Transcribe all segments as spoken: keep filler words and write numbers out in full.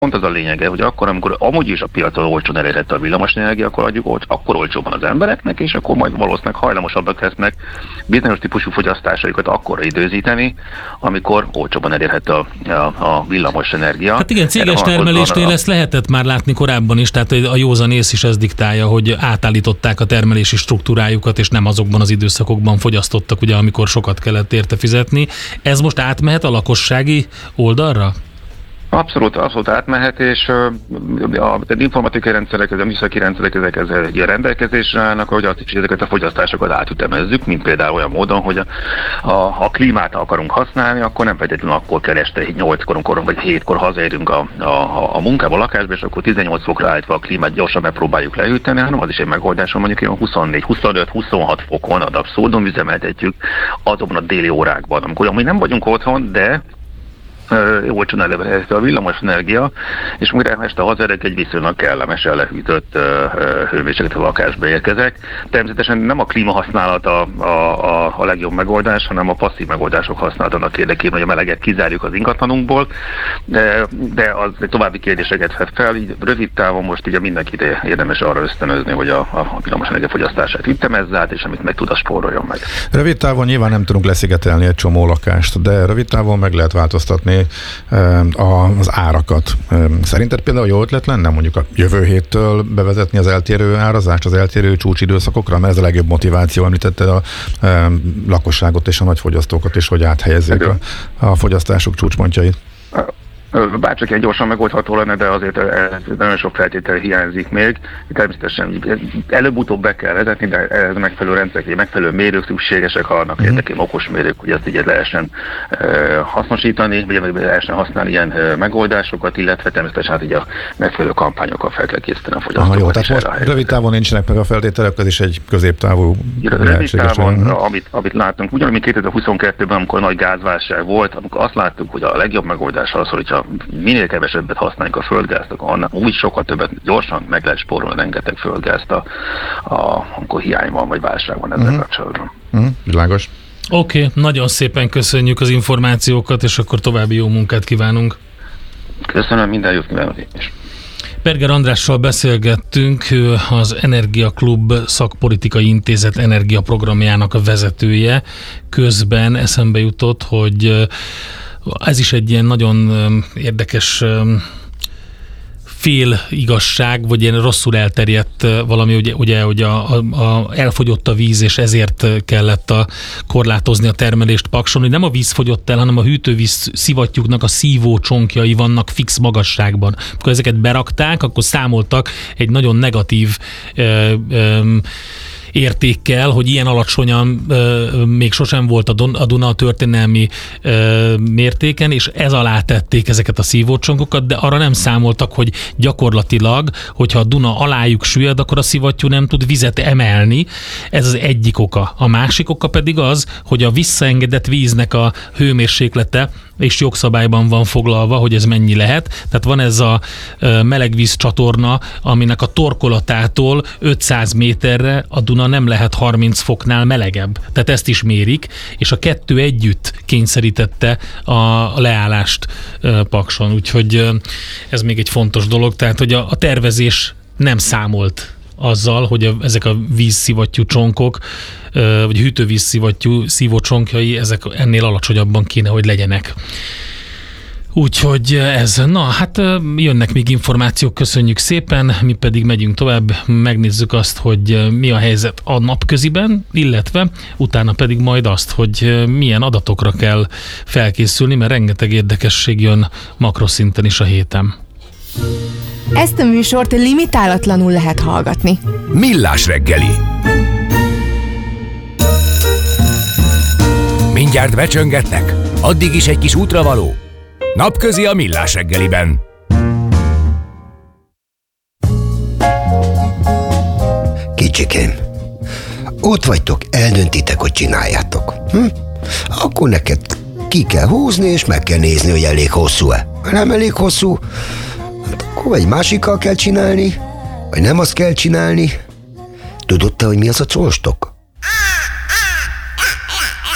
pont az a lényege, hogy akkor, amikor amúgy is a piacon olcsón elérhető a villamosenergia, akkor adjuk olcs, akkor olcsóban az embereknek, és akkor majd valószínűleg hajlamosabbak lesznek bizonyos típusú fogyasztásaikat akkorra időzíteni, amikor olcsóban elérhető a, a, a villamosenergia. Hát igen, céges termelésnél a... ezt lehetett már látni korábban is, tehát a józan ész is ez diktálja, hogy átállították a termelési struktúrájukat, és nem azokban az időszakokban fogyasztottak, ugye, amikor sokat kellett érte fizetni. Ez most átmehet a lakossági oldalra? Abszolút, abszolút átmehet, és a, az informatikai rendszerek, a műszaki rendszerek ezek, ezek a rendelkezésre állnak, hogy azt is ezeket a fogyasztásokat átütemezzük, mint például olyan módon, hogy a, a, a klímát akarunk használni, akkor nem feltétlenül akkor kell este nyolckor vagy hétkor hazaérünk a, a, a munkába, a lakásba, és akkor tizennyolc fokra állítva a klímát gyorsan megpróbáljuk leüteni, hanem az is egy megoldás, mondjuk olyan huszonnégy, huszonöt, huszonhat fokon ad abszurdum üzemeltetjük azokban a déli órákban, amikor mi nem vagyunk otthon, de olcsón elérhető a villamosenergia, és mire este hazaérek egy viszonylag kellemesen lehűtött hőmérsékletű lakásba érkezek. Természetesen nem a klímahasználat a, a, a, a legjobb megoldás, hanem a passzív megoldások használatának érdekében, hogy a meleget kizárjuk az ingatlanunkból, de, de az további kérdéseket vet fel, így rövid távon most így mindenkit érdemes arra ösztönözni, hogy a, a villamosenergia fogyasztását ütemezze át, és amit meg tud, az spóroljon meg. Rövid távon nyilván nem tudunk leszigetelni egy csomó lakást, de rövid távon meg lehet változtatni az árakat. Szerinted például jó ötlet lenne mondjuk a jövő héttől bevezetni az eltérő árazást, az eltérő csúcsidőszakokra, mert ez a legjobb motiváció, említetted a lakosságot és a nagyfogyasztókat is, hogy áthelyezzék a, a fogyasztásuk csúcspontjait. Bárcsak ilyen gyorsan megoldható lenne, de azért nagyon sok feltétel hiányzik még. Természetesen előbb-utóbb be kell vezetni, de ez megfelelő rendszerek, megfelelő mérők szükségesek, ha annak mm. érdekében okos mérők, hogy ezt így lehessen uh, hasznosítani, vagy lehessen használni ilyen uh, megoldásokat, illetve természetesen hát így a megfelelő kampányokkal fel kell készíteni a fogyasztókat. Aha, jó, tehát most rövid távon nincsenek meg a feltételek, ez is egy középtávú rövid távon, amit, amit látunk, ugyanúgy, mint kétezer-huszonkettőben, amikor nagy gázválság volt, amikor azt láttuk, hogy a legjobb megoldás az, hogyha minél kevesebbet használjuk a földgázt, akkor annak úgy sokkal többet gyorsan meg lehet spórolni rengeteg földgázt, a, a, amikor hiány van, vagy válság van ezzel uh-huh. kapcsolatban. Uh-huh. Világos. Oké, okay, nagyon szépen köszönjük az információkat, és akkor további jó munkát kívánunk. Köszönöm, minden jót kívánok én is. Berger Andrással beszélgettünk, ő az Energia Klub Szakpolitikai Intézet energiaprogramjának a vezetője. Közben eszembe jutott, hogy ez is egy ilyen nagyon érdekes fél igazság, vagy ilyen rosszul elterjedt valami, ugye, ugye hogy a, a, a elfogyott a víz, és ezért kellett a, korlátozni a termelést Pakson, hogy nem a víz fogyott el, hanem a hűtővíz szivattyúknak a szívó csonkjai vannak fix magasságban. Amikor ezeket berakták, akkor számoltak egy nagyon negatív ö, ö, értékkel, hogy ilyen alacsonyan ö, még sosem volt a, Don, a Duna történelmi ö, mértéken, és ez alá tették ezeket a szívócsonkokat, de arra nem számoltak, hogy gyakorlatilag, hogyha a Duna alájuk süllyed, akkor a szivattyú nem tud vizet emelni. Ez az egyik oka. A másik oka pedig az, hogy a visszaengedett víznek a hőmérséklete és jogszabályban van foglalva, hogy ez mennyi lehet. Tehát van ez a melegvíz csatorna, aminek a torkolatától ötszáz méterre a Duna nem lehet harminc foknál melegebb. Tehát ezt is mérik, és a kettő együtt kényszerítette a leállást Pakson. Úgyhogy ez még egy fontos dolog. Tehát, hogy a, a tervezés nem számolt azzal, hogy a, ezek a vízszivattyú csonkok, vagy hűtővízszivattyú szívó csonkjai, ezek ennél alacsonyabban kéne, hogy legyenek. Úgyhogy ez, na hát jönnek még információk, köszönjük szépen, mi pedig megyünk tovább, megnézzük azt, hogy mi a helyzet a napköziben, illetve utána pedig majd azt, hogy milyen adatokra kell felkészülni, mert rengeteg érdekesség jön makroszinten is a héten. Ezt a műsort limitálatlanul lehet hallgatni. Millás reggeli. Mindjárt becsöngetnek, addig is egy kis útravaló. Napközi a Millás reggeliben. Kicsikém, ott vagytok, eldöntitek, hogy csináljátok. Hm? Akkor neked ki kell húzni, és meg kell nézni, hogy elég hosszú-e. Ha nem elég hosszú, akkor vagy másikkal kell csinálni, vagy nem azt kell csinálni. Tudod te, hogy mi az a colstok?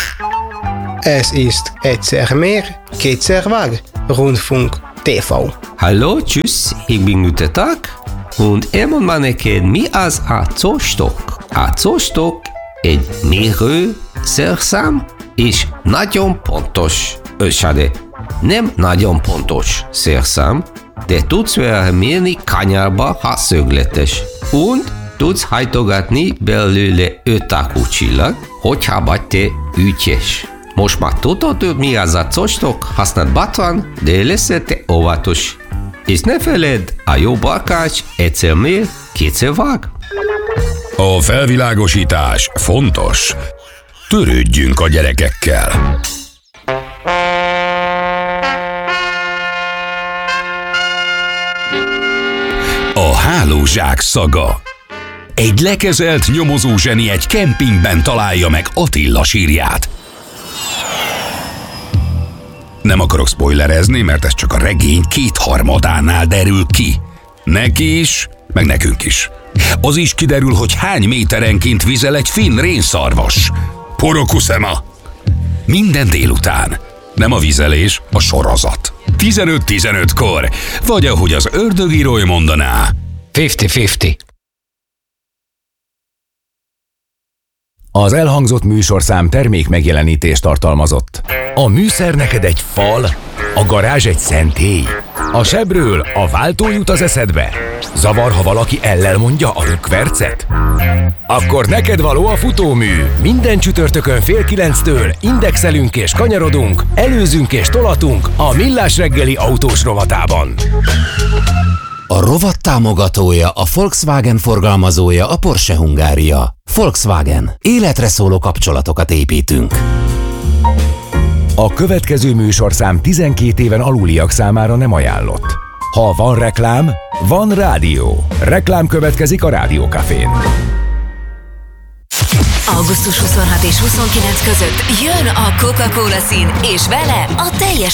Ez ist egyszer mehr, kétszer vág, Rundfunk té vé. Hallo, tschüss, ich bin Günther Tag und elmond már neked, mi az a cóstok. A cóstok egy mérő szerszám és nagyon pontos, ösade, nem nagyon pontos szerszám, de tudsz vele mérni kanyarba, ha szögletes. Und tudsz hajtogatni belőle ötákú csillag, hogyha vagy te ügyes. Most már tudod, mi az a cóstok, használd bátran, de leszel te óvatos. És ne feledd, a jó barkács egyszer mér, kétszer vág. A felvilágosítás fontos. Törődjünk a gyerekekkel. A hálózsák szaga. Egy lekezelt nyomozó zseni egy kempingben találja meg Attila sírját. Nem akarok spoilerezni, mert ez csak a regény kétharmadánál derül ki. Neki is, meg nekünk is. Az is kiderül, hogy hány méterenként vizel egy finn rénszarvas. Porokuszema! Minden délután. Nem a vizelés, a sorozat. tizenöt tizenötkor, vagy ahogy az ördögírói mondaná. ötven-ötven. Az elhangzott műsorszám termék megjelenítést tartalmazott. A műszer neked egy fal, a garázs egy szentély. A sebről a váltó jut az eszedbe. Zavar, ha valaki ellel mondja a rökkvercet? Akkor neked való a futómű. Minden csütörtökön fél kilenctől indexelünk és kanyarodunk, előzünk és tolatunk a Millás reggeli autós rovatában. A rovat támogatója, a Volkswagen forgalmazója, a Porsche Hungária. Volkswagen. Életre szóló kapcsolatokat építünk. A következő műsorszám tizenkét éven aluliak számára nem ajánlott. Ha van reklám, van rádió. Reklám következik a Rádiókafén. augusztus huszonhat és huszonkilenc között jön a Coca-Cola szín, és vele a teljes